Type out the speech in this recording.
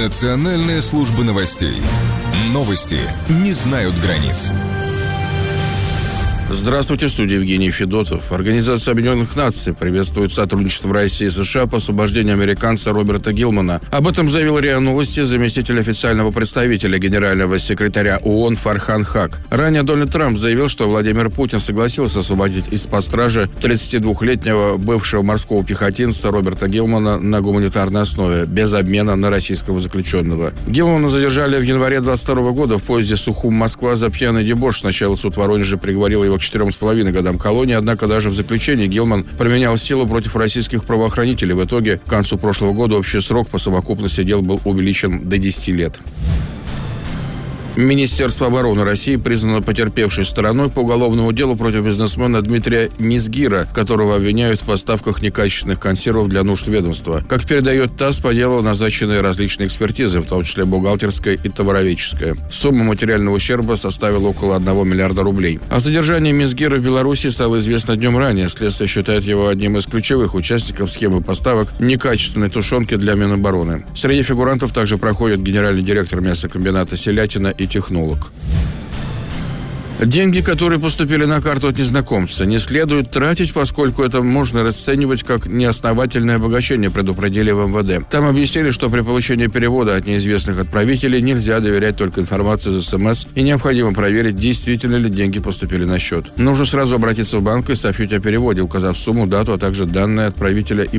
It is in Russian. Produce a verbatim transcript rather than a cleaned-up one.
Национальная служба новостей. Новости не знают границ. Здравствуйте, в студии Евгений Федотов. Организация Объединенных Наций приветствует сотрудничество России и США по освобождению американца Роберта Гилмана. Об этом заявил РИА Новости заместитель официального представителя генерального секретаря ООН Фархан Хак. Ранее Дональд Трамп заявил, что Владимир Путин согласился освободить из-под стражи тридцатидвухлетнего бывшего морского пехотинца Роберта Гилмана на гуманитарной основе, без обмена на российского заключенного. Гилмана задержали в январе двадцать второго года в поезде Сухум-Москва за пьяный дебош. Сначала суд в Воронеже приговорил его к четырем с половиной годам колонии, однако даже в заключении Гилман применял силу против российских правоохранителей. В итоге, к концу прошлого года общий срок по совокупности дел был увеличен до десяти лет. Министерство обороны России признано потерпевшей стороной по уголовному делу против бизнесмена Дмитрия Низгира, которого обвиняют в поставках некачественных консервов для нужд ведомства. Как передает ТАСС, по делу назначены различные экспертизы, в том числе бухгалтерская и товароведческая. Сумма материального ущерба составила около одного миллиарда рублей. О задержании Низгира в Беларуси стало известно днем ранее. Следствие считает его одним из ключевых участников схемы поставок некачественной тушенки для Минобороны. Среди фигурантов также проходит генеральный директор мясокомбината «Селятина» и технолог. Деньги, которые поступили на карту от незнакомца, не следует тратить, поскольку это можно расценивать как неосновательное обогащение, предупредили в эм вэ дэ. Там объяснили, что при получении перевода от неизвестных отправителей нельзя доверять только информации из эс эм эс и необходимо проверить, действительно ли деньги поступили на счет. Нужно сразу обратиться в банк и сообщить о переводе, указав сумму, дату, а также данные отправителя и